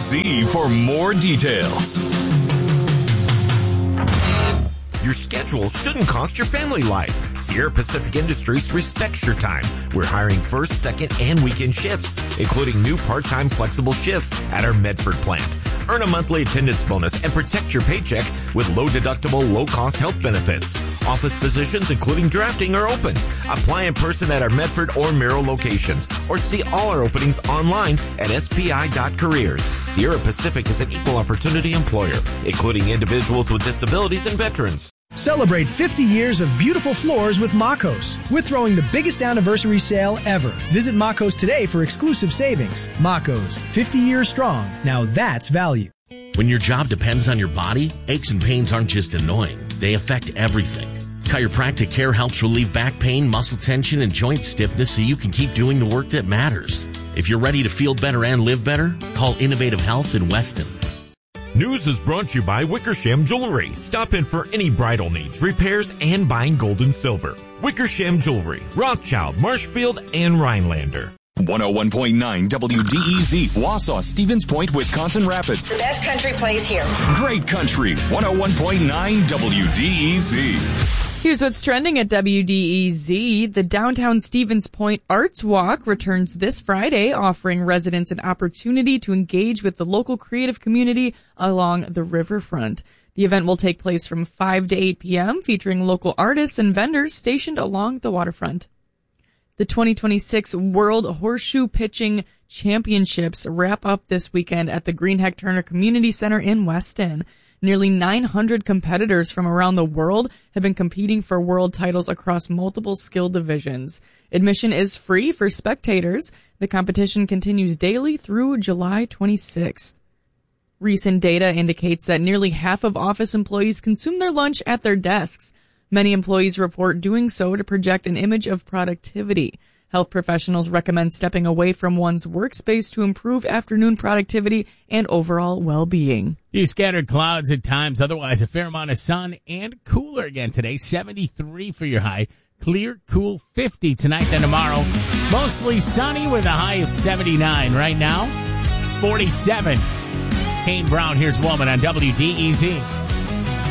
WDEZ for more details. Your schedule shouldn't cost your family life. Sierra Pacific Industries respects your time. We're hiring first, second, and weekend shifts, including new part-time flexible shifts at our Medford plant. Earn a monthly attendance bonus and protect your paycheck with low-deductible, low-cost health benefits. Office positions, including drafting, are open. Apply in person at our Medford or Merrill locations, or see all our openings online at spi.careers. Sierra Pacific is an equal opportunity employer, including individuals with disabilities and veterans. Celebrate 50 years of beautiful floors with Makos. We're throwing the biggest anniversary sale ever. Visit Makos today for exclusive savings. Makos, 50 years strong. Now that's value. When your job depends on your body, aches and pains aren't just annoying. They affect everything. Chiropractic care helps relieve back pain, muscle tension, and joint stiffness so you can keep doing the work that matters. If you're ready to feel better and live better, call Innovative Health in Weston. News is brought to you by Wickersham Jewelry. Stop in for any bridal needs, repairs, and buying gold and silver. Wickersham Jewelry, Rothschild, Marshfield, and Rhinelander. 101.9 WDEZ, Wausau, Stevens Point, Wisconsin Rapids. The best country plays here. Great country, 101.9 WDEZ. Here's what's trending at WDEZ. The Downtown Stevens Point Arts Walk returns this Friday, offering residents an opportunity to engage with the local creative community along the riverfront. The event will take place from 5 to 8 p.m., featuring local artists and vendors stationed along the waterfront. The 2026 World Horseshoe Pitching Championships wrap up this weekend at the Greenheck Turner Community Center in Weston. Nearly 900 competitors from around the world have been competing for world titles across multiple skill divisions. Admission is free for spectators. The competition continues daily through July 26th. Recent data indicates that nearly half of office employees consume their lunch at their desks. Many employees report doing so to project an image of productivity. Health professionals recommend stepping away from one's workspace to improve afternoon productivity and overall well-being. Few scattered clouds at times, otherwise a fair amount of sun and cooler again today. 73 for your high. Clear, cool 50 tonight and tomorrow. Mostly sunny with a high of 79 right now. 47. Kane Brown, here's Woman on WDEZ.